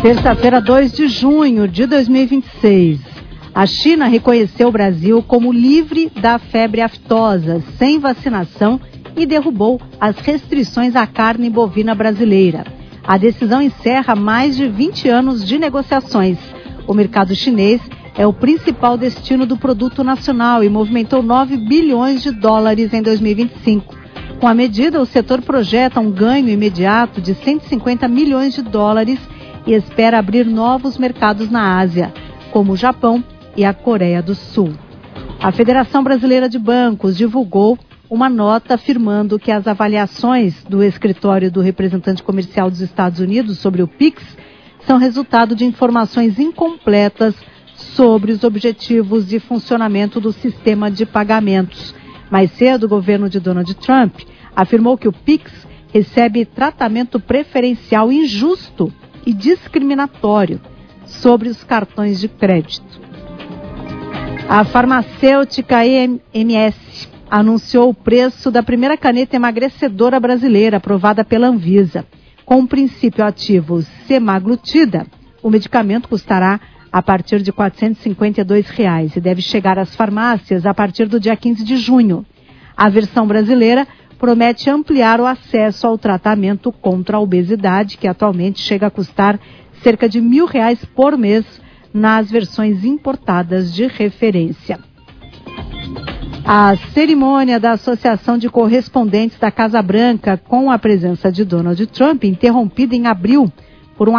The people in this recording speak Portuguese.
Terça-feira, 2 de junho de 2026. A China reconheceu o Brasil como livre da febre aftosa, sem vacinação, e derrubou as restrições à carne bovina brasileira. A decisão encerra mais de 20 anos de negociações. O mercado chinês é o principal destino do produto nacional e movimentou 9 bilhões de dólares em 2025. Com a medida, o setor projeta um ganho imediato de 150 milhões de dólares e espera abrir novos mercados na Ásia, como o Japão e a Coreia do Sul. A Federação Brasileira de Bancos divulgou uma nota afirmando que as avaliações do escritório do representante comercial dos Estados Unidos sobre o PIX são resultado de informações incompletas sobre os objetivos de funcionamento do sistema de pagamentos. Mais cedo, o governo de Donald Trump afirmou que o PIX recebe tratamento preferencial injusto e discriminatório sobre os cartões de crédito. A farmacêutica EMS anunciou o preço da primeira caneta emagrecedora brasileira aprovada pela Anvisa. Com o princípio ativo semaglutida, o medicamento custará a partir de R$ 452 e deve chegar às farmácias a partir do dia 15 de junho. A versão brasileira promete ampliar o acesso ao tratamento contra a obesidade, que atualmente chega a custar cerca de R$ 1.000 por mês nas versões importadas de referência. A cerimônia da Associação de Correspondentes da Casa Branca, com a presença de Donald Trump, interrompida em abril